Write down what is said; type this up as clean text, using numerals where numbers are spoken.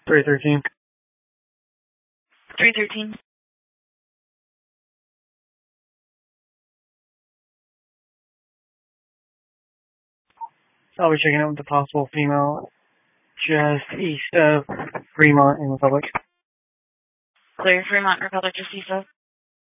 313. 313. I'll be checking out with the possible female just east of Fremont in Republic. Clear Fremont, Republic, just east of.